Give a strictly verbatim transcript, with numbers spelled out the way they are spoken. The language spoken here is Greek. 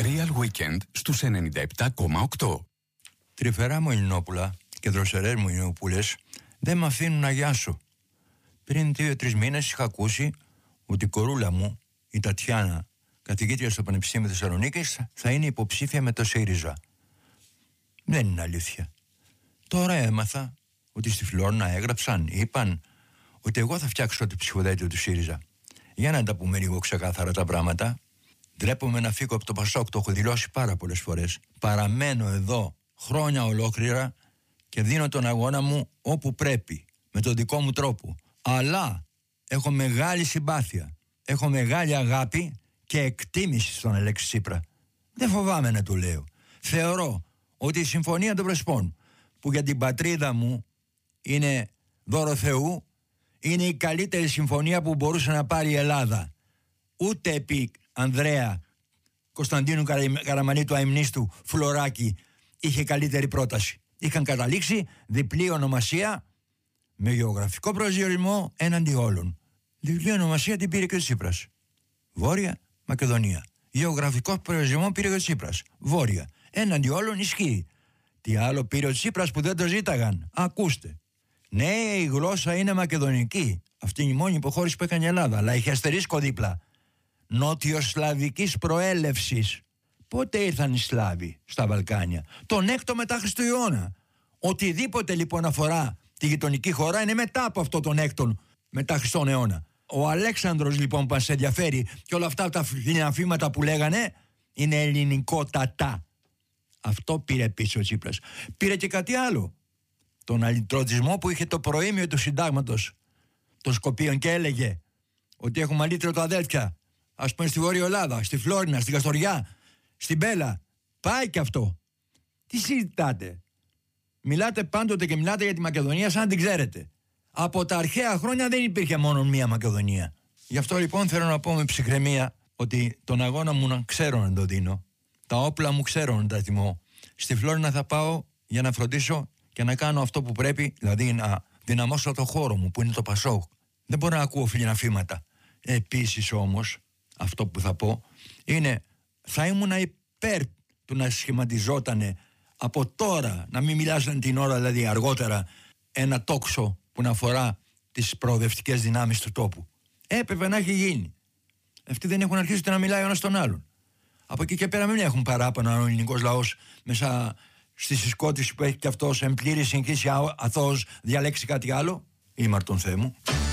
Real Weekend στους ενενήντα επτά κόμμα οκτώ. Τρυφερά μου Ελληνόπουλα και δροσερές μου Ελληνοπούλες δεν με αφήνουν να γιάσω. Πριν δύο-τρεις μήνες είχα ακούσει ότι η κορούλα μου, η Τατιάνα, καθηγήτρια στο Πανεπιστήμιο Θεσσαλονίκης, θα είναι υποψήφια με το ΣΥΡΙΖΑ. Δεν είναι αλήθεια. Τώρα έμαθα ότι στη Φλόρνα έγραψαν, είπαν ότι εγώ θα φτιάξω το ψηφοδέλτιο του ΣΥΡΙΖΑ. Για να τα πούμε λίγο ξεκάθαρα τα πράγματα. Ντρέπομαι να φύγω από το Πασόκ, το έχω δηλώσει πάρα πολλές φορές. Παραμένω εδώ χρόνια ολόκληρα και δίνω τον αγώνα μου όπου πρέπει, με τον δικό μου τρόπο. Αλλά έχω μεγάλη συμπάθεια, έχω μεγάλη αγάπη και εκτίμηση στον Αλέξη Τσίπρα. Δεν φοβάμαι να του λέω. Θεωρώ ότι η Συμφωνία των Πρεσπών, που για την πατρίδα μου είναι δώρο Θεού, είναι η καλύτερη συμφωνία που μπορούσε να πάρει η Ελλάδα. Ούτε επί Ανδρέα Κωνσταντίνου Καραμανίτου αημνίστου Φλωράκη είχε καλύτερη πρόταση. Είχαν καταλήξει διπλή ονομασία με γεωγραφικό προσδιορισμό έναντι όλων. Διπλή ονομασία την πήρε και ο Τσίπρας. Βόρεια Μακεδονία. Γεωγραφικό προσδιορισμό πήρε και ο Τσίπρας. Βόρεια. Έναντι όλων ισχύει. Τι άλλο πήρε ο Τσίπρας που δεν το ζήταγαν. Ακούστε. Ναι, η γλώσσα είναι μακεδονική. Αυτή είναι η μόνη υποχώρηση που έκανε η Ελλάδα. Αλλά είχε αστερίσκο δίπλα. Νότιο-σλαβικής προέλευσης. Πότε ήρθαν οι Σλάβοι στα Βαλκάνια? Τον έκτο μετά Χριστουγεννιώνα. Οτιδήποτε λοιπόν αφορά τη γειτονική χώρα είναι μετά από αυτό τον έκτον μετά Χριστόν αιώνα. Ο Αλέξανδρος λοιπόν που μας ενδιαφέρει και όλα αυτά τα αφήματα που λέγανε είναι ελληνικότατα. Αυτό πήρε πίσω ο Τσίπρας. Πήρε και κάτι άλλο. Τον αλυτρωτισμό που είχε το προήμιο του συντάγματος των Σκοπίων και έλεγε ότι έχουμε αλύτρωτο αδέλφια. Ας πούμε στη Βόρεια Ελλάδα, στη Φλόρινα, στην Καστοριά, στην Μπέλα. Πάει και αυτό. Τι συζητάτε? Μιλάτε πάντοτε και μιλάτε για τη Μακεδονία σαν να την ξέρετε. Από τα αρχαία χρόνια δεν υπήρχε μόνο μία Μακεδονία. Γι' αυτό λοιπόν θέλω να πω με ψυχραιμία ότι τον αγώνα μου να ξέρω να τον δίνω. Τα όπλα μου ξέρω να τα τιμώ. Στη Φλόρινα θα πάω για να φροντίσω και να κάνω αυτό που πρέπει, δηλαδή να δυναμώσω το χώρο μου που είναι το Πασόκ. Δεν μπορώ να ακούω φιλιναφήματα. Επίσης όμως, αυτό που θα πω είναι θα ήμουν υπέρ του να σχηματιζότανε από τώρα, να μην μιλάσαν την ώρα δηλαδή αργότερα, ένα τόξο που να αφορά τις προοδευτικές δυνάμεις του τόπου. Έπρεπε να έχει γίνει. Αυτοί δεν έχουν αρχίσει να μιλάει ο ένας τον άλλον. Από εκεί και πέρα μην έχουν παράπονα ο ελληνικός λαός μέσα στη συσκότηση που έχει και αυτός εν πλήρη συγχύση αθώος διαλέξει κάτι άλλο. Ήμαρτον Θεέ μου.